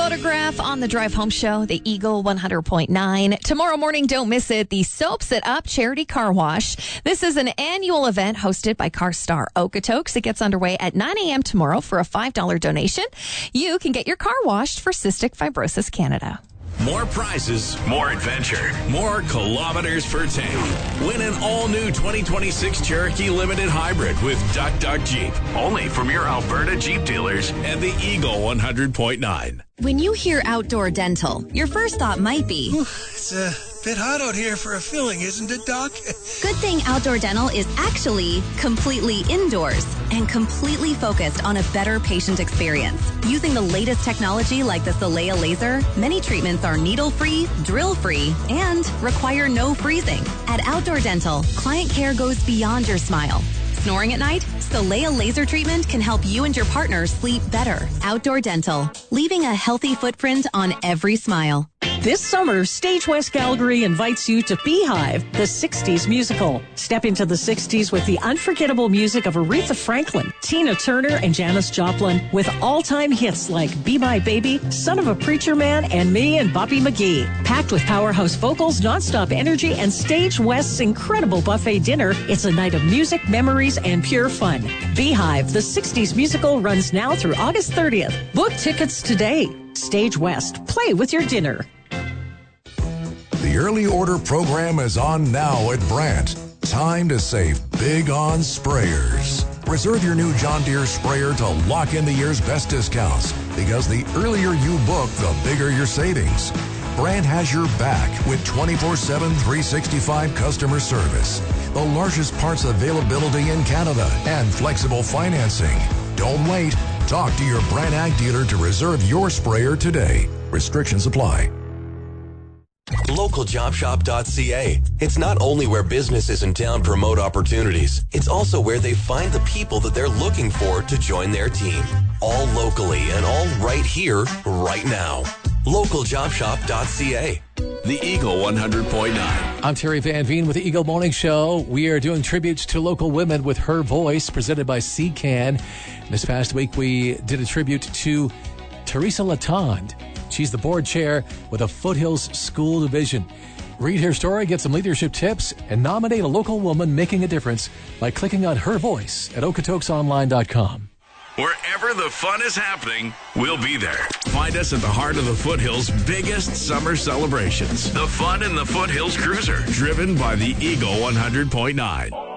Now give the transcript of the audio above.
Photograph on the Drive Home Show, the Eagle 100.9. Tomorrow morning, don't miss it, the Soaps It Up Charity Car Wash. This is an annual event hosted by CarStar Okotoks. It gets underway at 9 a.m. tomorrow for a $5 donation. You can get your car washed for Cystic Fibrosis Canada. More prizes, more adventure, more kilometers per tank. Win an all-new 2026 Cherokee Limited Hybrid with Duck Duck Jeep. Only from your Alberta Jeep dealers and the Eagle 100.9. When you hear outdoor dental, your first thought might be, It's a bit hot out here for a filling, isn't it, Doc? good thing outdoor dental is actually completely indoors and completely focused on a better patient experience. Using the latest technology like the Solea laser, many treatments are needle-free, drill-free, and require no freezing. At Outdoor Dental, client care goes beyond your smile. Snoring at night? Solea laser treatment can help you and your partner sleep better. Outdoor Dental, leaving a healthy footprint on every smile. This summer, Stage West Calgary invites you to Beehive, the 60s musical. Step into the 60s with the unforgettable music of Aretha Franklin, Tina Turner, and Janis Joplin, with all-time hits like Be My Baby, Son of a Preacher Man, and Me and Bobby McGee. Packed with powerhouse vocals, nonstop energy, and Stage West's incredible buffet dinner, it's a night of music, memories, and pure fun. Beehive, the 60s musical, runs now through August 30th. Book tickets today. Stage West, play with your dinner. The early order program is on now at Brandt. Time to save big on sprayers. Reserve your new John Deere sprayer to lock in the year's best discounts, because the earlier you book, the bigger your savings. Brandt has your back with 24/7, 365 customer service, the largest parts availability in Canada, and flexible financing. Don't wait. Talk to your Brandt Ag dealer to reserve your sprayer today. Restrictions apply. LocalJobShop.ca. It's not only where businesses in town promote opportunities, it's also where they find the people that they're looking for to join their team. All locally and all right here, right now. LocalJobShop.ca. The Eagle 100.9. I'm Terry Van Veen with the Eagle Morning Show. We are doing tributes to local women with Her Voice, presented by CCAN. This past week, we did a tribute to Teresa Latond. She's the board chair with the Foothills School Division. Read her story, get some leadership tips, and nominate a local woman making a difference by clicking on Her Voice at okotokesonline.com. Wherever the fun is happening, we'll be there. Find us at the heart of the Foothills' biggest summer celebrations. The Fun in the Foothills Cruiser, driven by the Eagle 100.9.